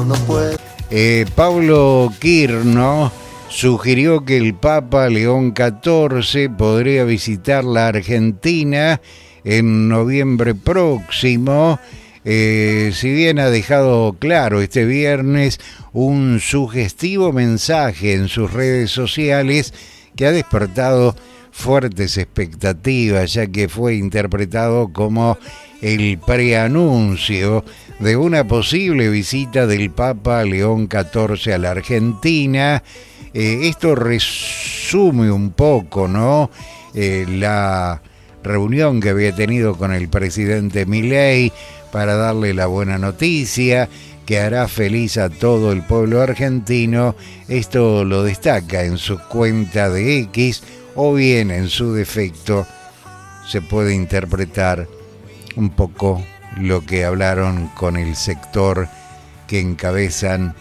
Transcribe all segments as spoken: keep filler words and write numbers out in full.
no, no puedo. Eh, Pablo Quirno sugirió que el Papa León catorce podría visitar la Argentina en noviembre próximo, eh, si bien ha dejado claro este viernes un sugestivo mensaje en sus redes sociales que ha despertado fuertes expectativas, ya que fue interpretado como el preanuncio de una posible visita del Papa León catorce a la Argentina. Eh, esto resume un poco, ¿no? Eh, la reunión que había tenido con el presidente Milei para darle la buena noticia que hará feliz a todo el pueblo argentino. Esto lo destaca en su cuenta de X, o bien en su defecto se puede interpretar un poco lo que hablaron con el sector que encabezan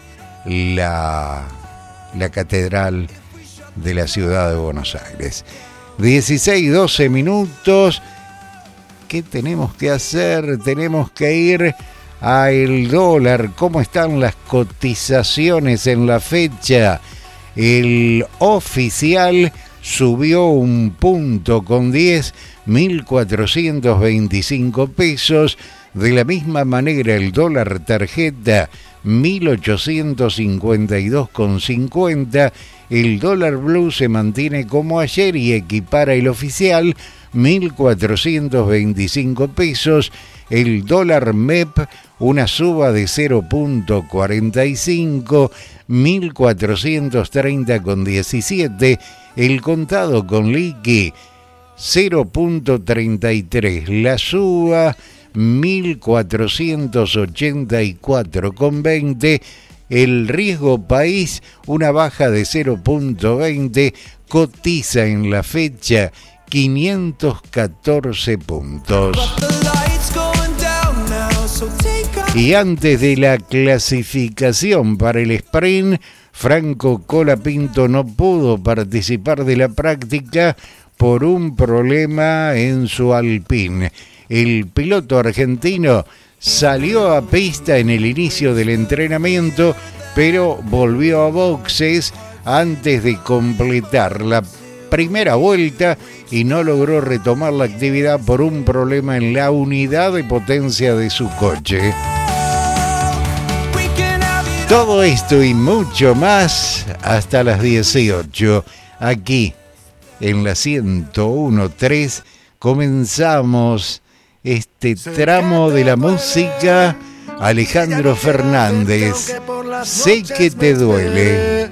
la, la catedral de la ciudad de Buenos Aires. dieciséis, doce minutos. ¿Qué tenemos que hacer? Tenemos que ir a el dólar. ¿Cómo están las cotizaciones en la fecha? El oficial subió un punto con diez, mil cuatrocientos veinticinco pesos. De la misma manera el dólar tarjeta, mil ochocientos cincuenta y dos con cincuenta. El dólar blue se mantiene como ayer y equipara el oficial, mil cuatrocientos veinticinco pesos. El dólar M E P, una suba de cero punto cuarenta y cinco, mil cuatrocientos treinta con diecisiete. El contado con liqui, cero punto treinta y tres. La suba, mil cuatrocientos ochenta y cuatro con veinte. El riesgo país, una baja de cero punto veinte, cotiza en la fecha quinientos catorce puntos. Y antes de la clasificación para el sprint, Franco Colapinto no pudo participar de la práctica por un problema en su Alpine. El piloto argentino salió a pista en el inicio del entrenamiento, pero volvió a boxes antes de completar la primera vuelta y no logró retomar la actividad por un problema en la unidad de potencia de su coche. Todo esto y mucho más hasta las dieciocho, aquí en la ciento uno punto tres. Comenzamos este tramo de la música. Alejandro Fernández, Sé que te duele.